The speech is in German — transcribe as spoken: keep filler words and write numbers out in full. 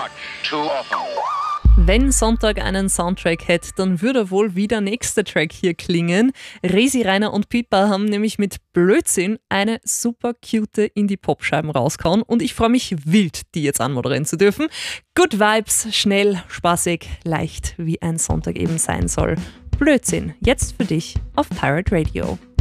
much too often. Wenn Sonntag einen Soundtrack hätte, dann würde wohl wie der nächste Track hier klingen. Resi, Rainer und Pippa haben nämlich mit Blödsinn eine super cute Indie-Pop-Scheiben rausgehauen und ich freue mich wild, die jetzt anmoderieren zu dürfen. Good Vibes, schnell, spaßig, leicht, wie ein Sonntag eben sein soll. Blödsinn, jetzt für dich auf Pirate Radio.